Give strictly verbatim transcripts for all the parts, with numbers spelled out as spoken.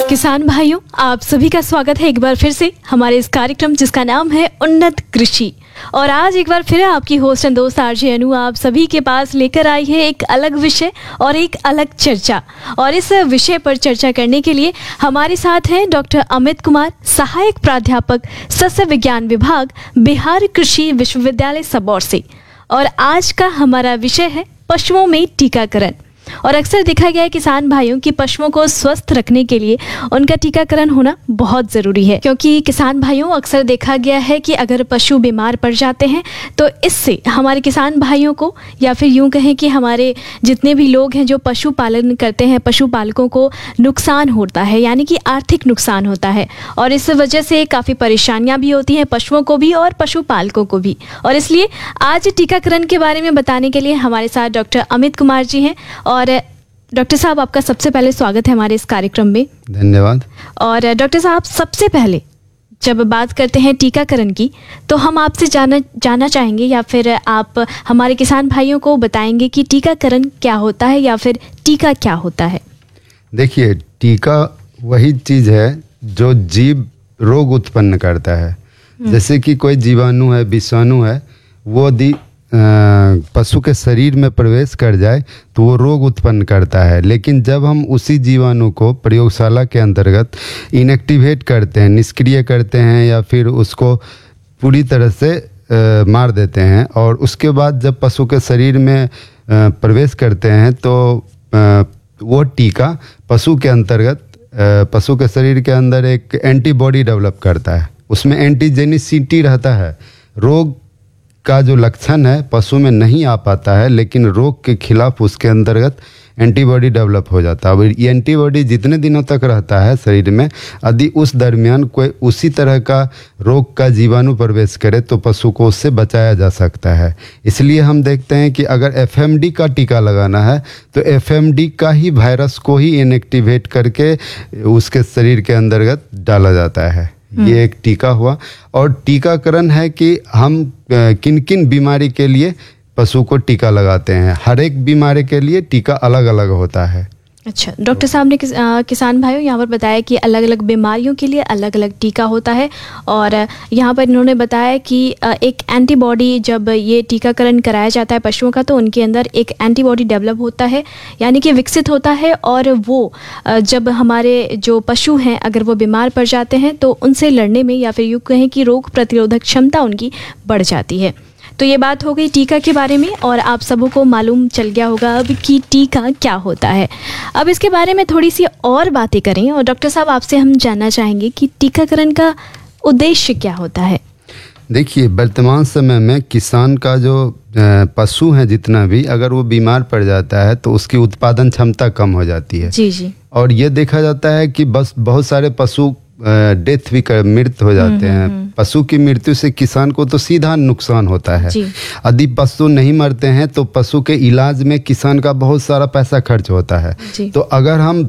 किसान भाइयों, आप सभी का स्वागत है एक बार फिर से हमारे इस कार्यक्रम जिसका नाम है उन्नत कृषि। और आज एक बार फिर आपकी होस्ट एंड दोस्त आरजे अनु आप सभी के पास लेकर आई है एक अलग विषय और एक अलग चर्चा। और इस विषय पर चर्चा करने के लिए हमारे साथ हैं डॉक्टर अमित कुमार, सहायक प्राध्यापक सस्य विज्ञान विभाग, बिहार कृषि विश्वविद्यालय सबौर से। और आज का हमारा विषय है पशुओं में टीकाकरण। और अक्सर देखा गया है किसान भाइयों की पशुओं को स्वस्थ रखने के लिए उनका टीकाकरण होना बहुत ज़रूरी है, क्योंकि किसान भाइयों अक्सर देखा गया है कि अगर पशु बीमार पड़ जाते हैं तो इससे हमारे किसान भाइयों को, या फिर यूं कहें कि हमारे जितने भी लोग हैं जो पशु पालन करते हैं, पशुपालकों को नुकसान होता है, यानी कि आर्थिक नुकसान होता है। और इस वजह से काफ़ी परेशानियाँ भी होती हैं पशुओं को भी और पशुपालकों को भी। और इसलिए आज टीकाकरण के बारे में बताने के लिए हमारे साथ डॉक्टर अमित कुमार जी हैं। और डॉक्टर साहब, आपका सबसे पहले स्वागत है हमारे इस कार्यक्रम में। धन्यवाद। और डॉक्टर साहब, सबसे पहले जब बात करते हैं टीकाकरण की तो हम आपसे जाना जानना चाहेंगे, या फिर आप हमारे किसान भाइयों को बताएंगे कि टीकाकरण क्या होता है या फिर टीका क्या होता है। देखिए, टीका वही चीज़ है जो जीव रोग उत्पन्न करता है। जैसे कि कोई जीवाणु है, विषाणु है, वो यदि पशु के शरीर में प्रवेश कर जाए तो वो रोग उत्पन्न करता है। लेकिन जब हम उसी जीवाणु को प्रयोगशाला के अंतर्गत इनएक्टिवेट करते हैं, निष्क्रिय करते हैं, या फिर उसको पूरी तरह से आ, मार देते हैं, और उसके बाद जब पशु के शरीर में आ, प्रवेश करते हैं तो आ, वो टीका पशु के अंतर्गत आ, पशु के शरीर के अंदर एक एंटीबॉडी डेवलप करता है। उसमें एंटीजेनिसिटी रहता है। रोग का जो लक्षण है पशु में नहीं आ पाता है, लेकिन रोग के खिलाफ उसके अंतर्गत एंटीबॉडी डेवलप हो जाता है। अब ये एंटीबॉडी जितने दिनों तक रहता है शरीर में, यदि उस दरमियान कोई उसी तरह का रोग का जीवाणु प्रवेश करे तो पशु को उससे बचाया जा सकता है। इसलिए हम देखते हैं कि अगर एफ एम डी का टीका लगाना है तो एफ एम डी का ही वायरस को ही इनएक्टिवेट करके उसके शरीर के अंतर्गत डाला जाता है। ये एक टीका हुआ। और टीकाकरण है कि हम किन किन बीमारी के लिए पशु को टीका लगाते हैं। हर एक बीमारी के लिए टीका अलग अलग होता है। अच्छा, डॉक्टर साहब ने किस, आ, किसान भाइयों यहाँ पर बताया कि अलग अलग बीमारियों के लिए अलग अलग टीका होता है। और यहाँ पर इन्होंने बताया कि एक एंटीबॉडी, जब ये टीकाकरण कराया जाता है पशुओं का तो उनके अंदर एक एंटीबॉडी डेवलप होता है, यानी कि विकसित होता है। और वो जब हमारे जो पशु हैं अगर वो बीमार पड़ जाते हैं तो उनसे लड़ने में, या फिर यूँ कहें कि रोग प्रतिरोधक क्षमता उनकी बढ़ जाती है। तो ये बात हो गई टीका के बारे में, और आप सबों को मालूम चल गया होगा अब कि टीका क्या होता है। अब इसके बारे में थोड़ी सी और बातें करें। और डॉक्टर साहब, आपसे हम जानना चाहेंगे कि टीकाकरण का उद्देश्य क्या होता है। देखिए, वर्तमान समय में किसान का जो पशु है जितना भी, अगर वो बीमार पड़ जाता है तो उसकी उत्पादन क्षमता कम हो जाती है। जी जी। और ये देखा जाता है कि बस बहुत सारे पशु डेथ भी कर मृत्यु हो जाते हैं। पशु की मृत्यु से किसान को तो सीधा नुकसान होता है। यदि पशु नहीं मरते हैं तो पशु के इलाज में किसान का बहुत सारा पैसा खर्च होता है। तो अगर हम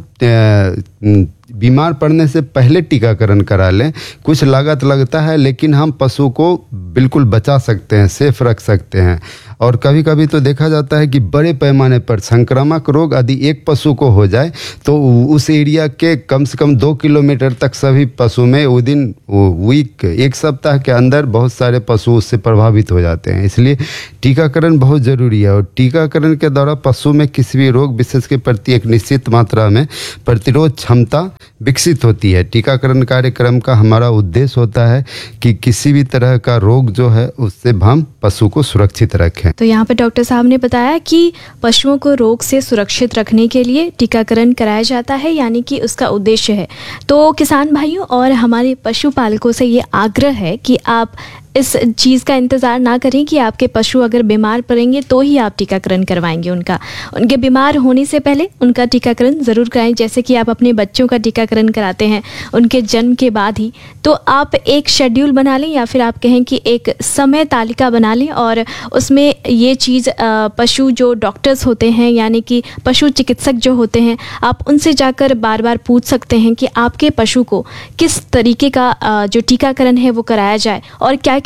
बीमार पड़ने से पहले टीकाकरण करा लें, कुछ लागत लगता है लेकिन हम पशु को बिल्कुल बचा सकते हैं, सेफ रख सकते हैं। और कभी कभी तो देखा जाता है कि बड़े पैमाने पर संक्रामक रोग यदि एक पशु को हो जाए तो उस एरिया के कम से कम दो किलोमीटर तक सभी पशु में विद इन वीक, एक सप्ताह के अंदर बहुत सारे पशु उससे प्रभावित हो जाते हैं। इसलिए टीकाकरण बहुत ज़रूरी है। और टीकाकरण के द्वारा पशु में किसी भी रोग विशेष के प्रति एक निश्चित मात्रा में प्रतिरोध क्षमता विकसित होती है। टीकाकरण कार्यक्रम का हमारा उद्देश्य होता है कि किसी भी तरह का रोग जो है उससे हम पशु को सुरक्षित रखें। तो यहाँ पर डॉक्टर साहब ने बताया कि पशुओं को रोग से सुरक्षित रखने के लिए टीकाकरण कराया जाता है, यानी कि उसका उद्देश्य है। तो किसान भाइयों और हमारे पशुपालकों से ये आग्रह है कि आप इस चीज़ का इंतज़ार ना करें कि आपके पशु अगर बीमार पड़ेंगे तो ही आप टीकाकरण करवाएंगे उनका। उनके बीमार होने से पहले उनका टीकाकरण ज़रूर कराएं। जैसे कि आप अपने बच्चों का टीकाकरण कराते हैं उनके जन्म के बाद ही, तो आप एक शेड्यूल बना लें, या फिर आप कहें कि एक समय तालिका बना लें, और उसमें ये चीज़ पशु जो डॉक्टर्स होते हैं, यानी कि पशु चिकित्सक जो होते हैं, आप उनसे जाकर बार बार पूछ सकते हैं कि आपके पशु को किस तरीके का जो टीकाकरण है वो कराया जाए और क्या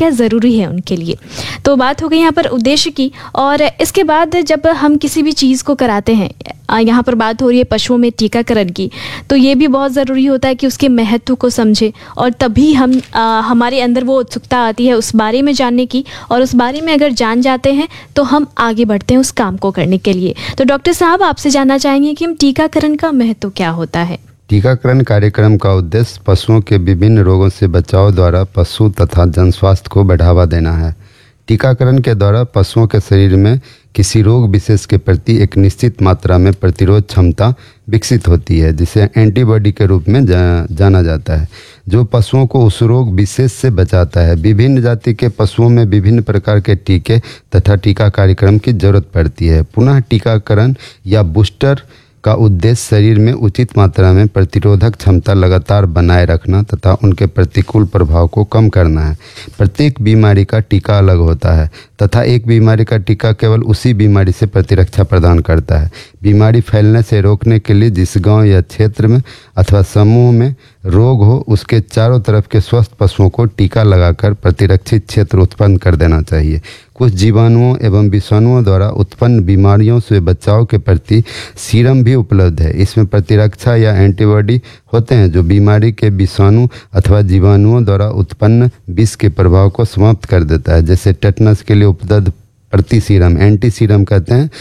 क्या ज़रूरी है उनके लिए। तो बात हो गई यहाँ पर उद्देश्य की। और इसके बाद जब हम किसी भी चीज़ को कराते हैं, यहाँ पर बात हो रही है पशुओं में टीकाकरण की, तो ये भी बहुत ज़रूरी होता है कि उसके महत्व को समझें और तभी हम आ, हमारे अंदर वो उत्सुकता आती है उस बारे में जानने की, और उस बारे में अगर जान जाते हैं तो हम आगे बढ़ते हैं उस काम को करने के लिए। तो डॉक्टर साहब, आपसे जानना चाहेंगे कि हम टीकाकरण का महत्व क्या होता है? टीकाकरण कार्यक्रम का उद्देश्य पशुओं के विभिन्न रोगों से बचाव द्वारा पशु तथा जन स्वास्थ्य को बढ़ावा देना है। टीकाकरण के द्वारा पशुओं के शरीर में किसी रोग विशेष के प्रति एक निश्चित मात्रा में प्रतिरोध क्षमता विकसित होती है, जिसे एंटीबॉडी के रूप में जा, जाना जाता है, जो पशुओं को उस रोग विशेष से बचाता है। विभिन्न जाति के पशुओं में विभिन्न प्रकार के टीके तथा टीका कार्यक्रम की जरूरत पड़ती है। पुनः टीकाकरण या बूस्टर का उद्देश्य शरीर में उचित मात्रा में प्रतिरोधक क्षमता लगातार बनाए रखना तथा उनके प्रतिकूल प्रभाव को कम करना है। प्रत्येक बीमारी का टीका अलग होता है तथा एक बीमारी का टीका केवल उसी बीमारी से प्रतिरक्षा प्रदान करता है। बीमारी फैलने से रोकने के लिए जिस गांव या क्षेत्र में अथवा समूह में रोग हो, उसके चारों तरफ के स्वस्थ पशुओं को टीका लगाकर प्रतिरक्षित क्षेत्र उत्पन्न कर देना चाहिए। कुछ जीवाणुओं एवं विषाणुओं द्वारा उत्पन्न बीमारियों से बचाव के प्रति सीरम भी उपलब्ध है। इसमें प्रतिरक्षा या एंटीबॉडी होते हैं जो बीमारी के विषाणु अथवा जीवाणुओं द्वारा उत्पन्न विष के प्रभाव को समाप्त कर देता है। जैसे टेटनस के लिए उपलब्ध प्रति सीरम, एंटी सीरम कहते हैं।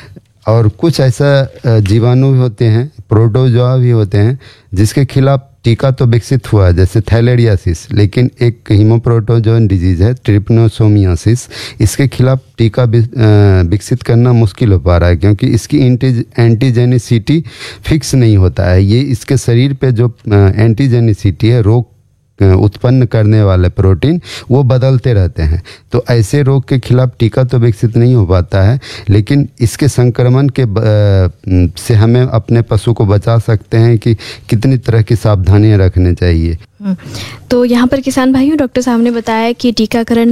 और कुछ ऐसा जीवाणु भी होते हैं, प्रोटोजोआ भी होते हैं, जिसके खिलाफ टीका तो विकसित हुआ है, जैसे थैलेरियासिस, लेकिन एक हीमोप्रोटोजोन डिजीज है ट्रिपनोसोमियासिस, इसके खिलाफ टीका विकसित करना मुश्किल हो पा रहा है क्योंकि इसकी एंटीजेनिसिटी फिक्स नहीं होता है। ये इसके शरीर पे जो एंटीजेनिसिटी है, रोग उत्पन्न करने वाले प्रोटीन, वो बदलते रहते हैं। तो ऐसे रोग के खिलाफ टीका तो विकसित नहीं हो पाता है, लेकिन इसके संक्रमण के से हमें अपने पशु को बचा सकते हैं कि कितनी तरह की सावधानियां रखनी चाहिए। तो यहाँ पर किसान भाइयों, डॉक्टर साहब ने बताया कि टीकाकरण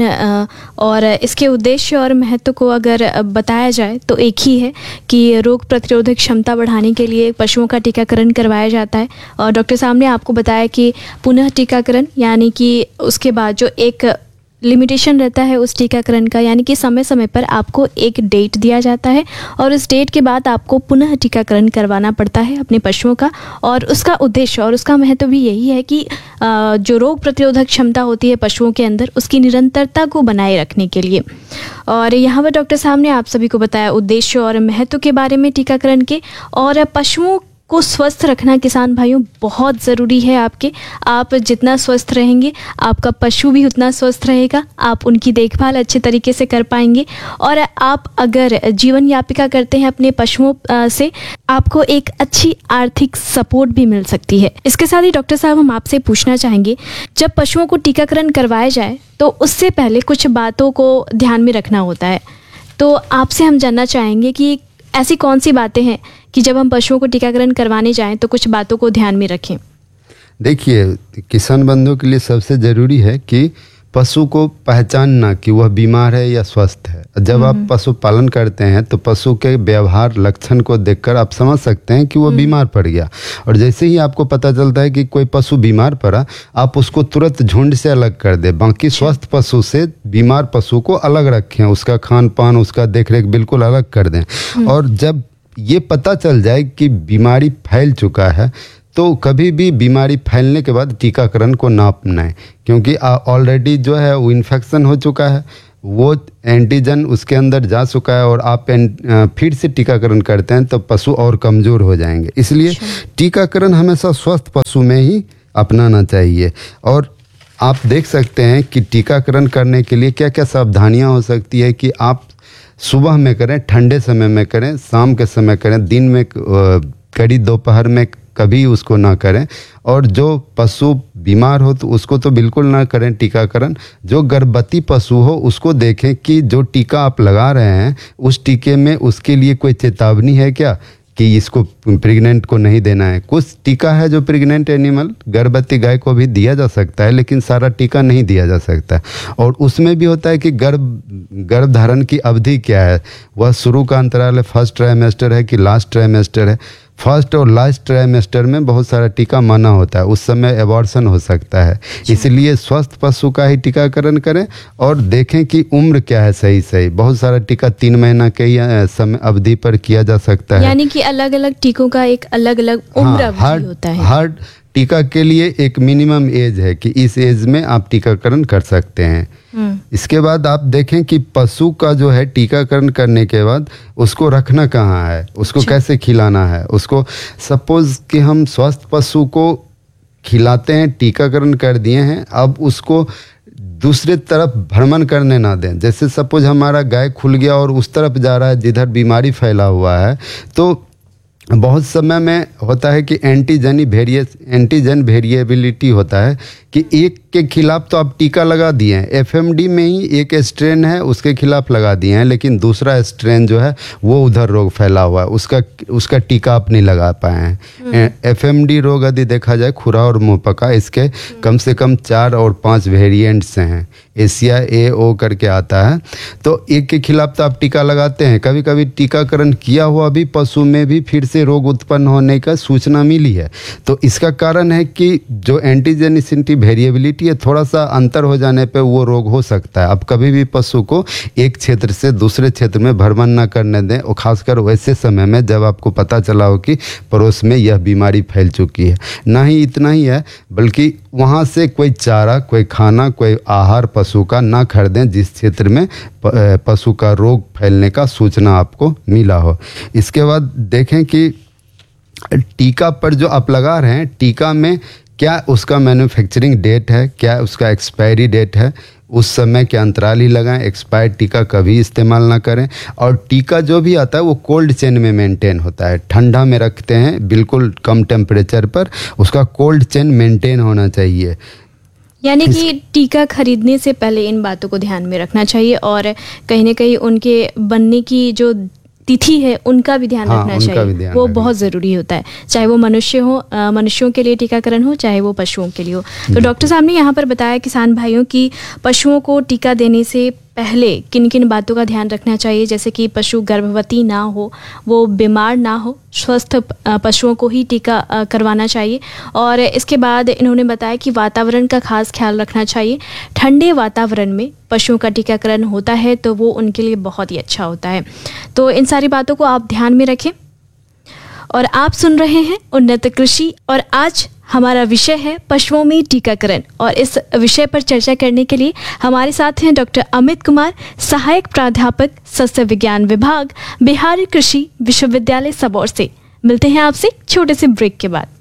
और इसके उद्देश्य और महत्व को अगर बताया जाए तो एक ही है कि रोग प्रतिरोधक क्षमता बढ़ाने के लिए पशुओं का टीकाकरण करवाया जाता है। और डॉक्टर साहब ने आपको बताया कि पुनः टीकाकरण यानी कि उसके बाद जो एक लिमिटेशन रहता है उस टीकाकरण का, यानी कि समय समय पर आपको एक डेट दिया जाता है और उस डेट के बाद आपको पुनः टीकाकरण करवाना पड़ता है अपने पशुओं का। और उसका उद्देश्य और उसका महत्व भी यही है कि जो रोग प्रतिरोधक क्षमता होती है पशुओं के अंदर, उसकी निरंतरता को बनाए रखने के लिए। और यहाँ पर डॉक्टर साहब ने आप सभी को बताया उद्देश्य और महत्व के बारे में टीकाकरण के। और पशुओं को स्वस्थ रखना किसान भाइयों बहुत ज़रूरी है आपके। आप जितना स्वस्थ रहेंगे, आपका पशु भी उतना स्वस्थ रहेगा, आप उनकी देखभाल अच्छे तरीके से कर पाएंगे। और आप अगर जीवन यापिका करते हैं अपने पशुओं से, आपको एक अच्छी आर्थिक सपोर्ट भी मिल सकती है। इसके साथ ही डॉक्टर साहब, हम आपसे पूछना चाहेंगे, जब पशुओं को टीकाकरण करवाया जाए तो उससे पहले कुछ बातों को ध्यान में रखना होता है। तो आपसे हम जानना चाहेंगे कि ऐसी कौन सी बातें हैं कि जब हम पशुओं को टीकाकरण करवाने जाएं तो कुछ बातों को ध्यान में रखें? देखिए, किसान बंधुओं के लिए सबसे ज़रूरी है कि पशु को पहचानना कि वह बीमार है या स्वस्थ है। जब आप पशु पालन करते हैं तो पशु के व्यवहार लक्षण को देखकर आप समझ सकते हैं कि वो बीमार पड़ गया। और जैसे ही आपको पता चलता है कि कोई पशु बीमार पड़ा, आप उसको तुरंत झुंड से अलग कर दें, बाकी स्वस्थ पशु से बीमार पशु को अलग रखें, उसका खान पान, उसका देखरेख बिल्कुल अलग कर दें। और जब ये पता चल जाए कि बीमारी फैल चुका है तो कभी भी बीमारी फैलने के बाद टीकाकरण को ना अपनाएं, क्योंकि ऑलरेडी जो है वो इन्फेक्शन हो चुका है, वो एंटीजन उसके अंदर जा चुका है और आप फिर से टीकाकरण करते हैं तो पशु और कमज़ोर हो जाएंगे। इसलिए टीकाकरण हमेशा स्वस्थ पशु में ही अपनाना चाहिए। और आप देख सकते हैं कि टीकाकरण करने के लिए क्या क्या सावधानियाँ हो सकती है कि आप सुबह में करें, ठंडे समय में करें, शाम के समय करें, दिन में कड़ी दोपहर में कभी उसको ना करें। और जो पशु बीमार हो तो उसको तो बिल्कुल ना करें टीकाकरण। जो गर्भवती पशु हो उसको देखें कि जो टीका आप लगा रहे हैं उस टीके में उसके लिए कोई चेतावनी है क्या कि इसको प्रेग्नेंट को नहीं देना है। कुछ टीका है जो प्रेग्नेंट एनिमल, गर्भवती गाय को भी दिया जा सकता है, लेकिन सारा टीका नहीं दिया जा सकता। और उसमें भी होता है कि गर्भ गर्भधारण की अवधि क्या है, वह शुरू का अंतराल है, फर्स्ट ट्राइमेस्टर है कि लास्ट ट्राइमेस्टर है। फर्स्ट और लास्ट ट्राइमेस्टर में बहुत सारा टीका मना होता है, उस समय एबॉर्शन हो सकता है। इसलिए स्वस्थ पशु का ही टीकाकरण करें और देखें कि उम्र क्या है सही सही। बहुत सारा टीका तीन महीना के ही समय अवधि पर किया जा सकता है, यानी कि अलग अलग टीकों का एक अलग अलग उम्र अवधि हर, होता है। हर टीका के लिए एक मिनिमम एज है कि इस एज में आप टीकाकरण कर सकते हैं। इसके बाद आप देखें कि पशु का जो है टीकाकरण करने के बाद उसको रखना कहाँ है, उसको कैसे खिलाना है। उसको सपोज कि हम स्वस्थ पशु को खिलाते हैं, टीकाकरण कर दिए हैं, अब उसको दूसरे तरफ भ्रमण करने ना दें। जैसे सपोज हमारा गाय खुल गया और उस तरफ जा रहा है जिधर बीमारी फैला हुआ है, तो बहुत समय में होता है कि एंटीजनी वेरिएस एंटीजन वेरिएबिलिटी होता है कि एक के खिलाफ तो आप टीका लगा दिए हैं, एफएमडी में ही एक स्ट्रेन है उसके खिलाफ लगा दिए हैं, लेकिन दूसरा स्ट्रेन जो है वो उधर रोग फैला हुआ है, उसका उसका टीका आप नहीं लगा पाए हैं। एफएमडी रोग यदि देखा जाए, खुरा और मुंहपका, इसके कम से कम चार और पांच वेरिएंट्स हैं, एशिया ए ओ करके आता है। तो एक के खिलाफ तो आप टीका लगाते हैं, कभी कभी टीकाकरण किया हुआ भी पशु में भी फिर से रोग उत्पन्न होने का सूचना मिली है। तो इसका कारण है कि जो एंटीजेनिसिटी वेरिएबिलिटी है, थोड़ा सा अंतर हो जाने पे वो रोग हो सकता है। अब कभी भी पशु को एक क्षेत्र से दूसरे क्षेत्र में भ्रमण न करने दें, और खासकर वैसे समय में जब आपको पता चला हो कि पड़ोस में यह बीमारी फैल चुकी है। ना ही इतना ही है, बल्कि वहाँ से कोई चारा, कोई खाना, कोई आहार पशु का ना खरीदें जिस क्षेत्र में पशु का रोग फैलने का सूचना आपको मिला हो। इसके बाद देखें कि टीका पर जो आप लगा रहे हैं, टीका में क्या उसका मैन्युफैक्चरिंग डेट है, क्या उसका एक्सपायरी डेट है, उस समय के अंतराल ही लगाएं। एक्सपायर्ड टीका कभी इस्तेमाल ना करें। और टीका जो भी आता है वो कोल्ड चेन में मेंटेन होता है, ठंडा में रखते हैं बिल्कुल कम टेम्परेचर पर, उसका कोल्ड चेन मेंटेन होना चाहिए। यानी कि टीका खरीदने से पहले इन बातों को ध्यान में रखना चाहिए और कहीं ना कहीं उनके बनने की जो तिथि है उनका भी ध्यान हाँ, रखना चाहिए, वो बहुत ज़रूरी होता है, चाहे वो मनुष्य हो, मनुष्यों के लिए टीकाकरण हो, चाहे वो पशुओं के लिए हो। तो डॉक्टर साहब ने यहाँ पर बताया किसान भाइयों की पशुओं को टीका देने से पहले किन किन बातों का ध्यान रखना चाहिए, जैसे कि पशु गर्भवती ना हो, वो बीमार ना हो, स्वस्थ पशुओं को ही टीका करवाना चाहिए। और इसके बाद इन्होंने बताया कि वातावरण का खास ख्याल रखना चाहिए। ठंडे वातावरण में पशुओं का टीकाकरण होता है तो वो उनके लिए बहुत ही अच्छा होता है। तो इन सारी बातों को आप ध्यान में रखें। और आप सुन रहे हैं उन्नत कृषि, और आज हमारा विषय है पशुओं में टीकाकरण। और इस विषय पर चर्चा करने के लिए हमारे साथ हैं डॉक्टर अमित कुमार, सहायक प्राध्यापक, सस्य विज्ञान विभाग, बिहार कृषि विश्वविद्यालय सबौर से। मिलते हैं आपसे छोटे से ब्रेक के बाद।